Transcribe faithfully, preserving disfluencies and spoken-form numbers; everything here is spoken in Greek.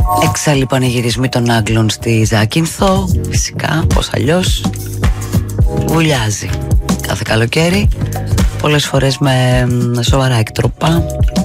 Εξάλλοι πανηγυρισμοί των Άγγλων στη Ζάκυνθο. Φυσικά, πώς αλλιώς. Βουλιάζει κάθε καλοκαίρι, πολλές φορές με σοβαρά εκτροπά.